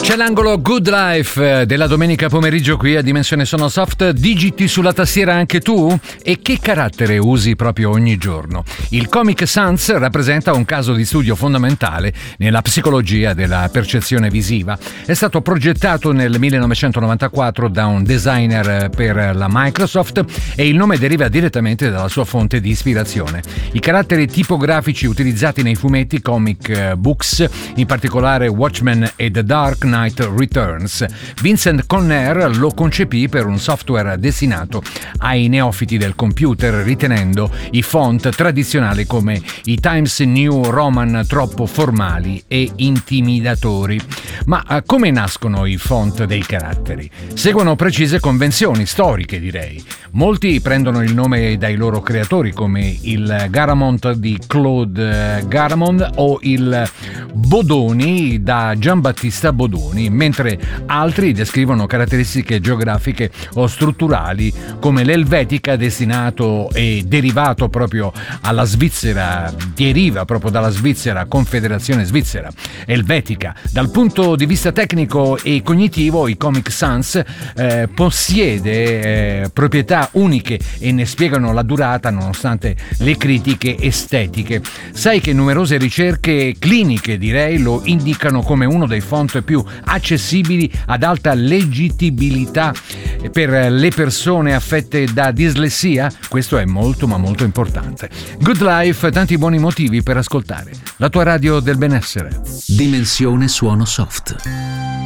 C'è l'angolo Good Life della domenica pomeriggio qui a Dimensione Sono Soft. Digiti sulla tastiera anche tu? E che carattere usi proprio ogni giorno? Il Comic Sans rappresenta un caso di studio fondamentale nella psicologia della percezione visiva. È stato progettato nel 1994 da un designer per la Microsoft e il nome deriva direttamente dalla sua fonte di ispirazione. I caratteri tipografici utilizzati nei fumetti comic books, in particolare Watchmen e The Dark Knight Returns. Vincent Conner lo concepì per un software destinato ai neofiti del computer, ritenendo i font tradizionali come i Times New Roman troppo formali e intimidatori. Ma come nascono i font dei caratteri? Seguono precise convenzioni storiche, direi. Molti prendono il nome dai loro creatori, come il Garamond di Claude Garamond o il Bodoni da Giambattista Bodoni, mentre altri descrivono caratteristiche geografiche o strutturali come l'Elvetica, destinato e derivato proprio alla Svizzera, deriva proprio dalla Svizzera, Confederazione Svizzera Elvetica. Dal punto di vista tecnico e cognitivo, i Comic Sans possiede proprietà uniche e ne spiegano la durata nonostante le critiche estetiche. Sai che numerose ricerche cliniche, direi, lo indicano come uno dei font più accessibili ad alta leggibilità per le persone affette da dislessia. Questo è molto ma molto importante. Good Life, tanti buoni motivi per ascoltare la tua radio del benessere. Dimensione Suono Soft.